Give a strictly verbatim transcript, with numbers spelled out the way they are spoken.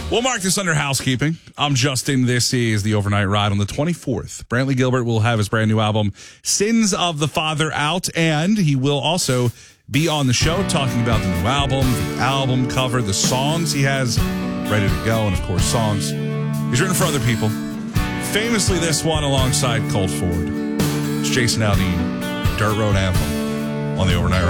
We'll mark this under housekeeping. I'm Justin. This is the Overnight Ride on the twenty-fourth. Brantley Gilbert will have his brand new album, Sins of the Father, out, and he will also be on the show talking about the new album, the album cover, the songs he has ready to go, and, of course, songs he's written for other people. Famously, this one alongside Colt Ford. It's Jason Aldean, Dirt Road Anthem on the Overnight Ride.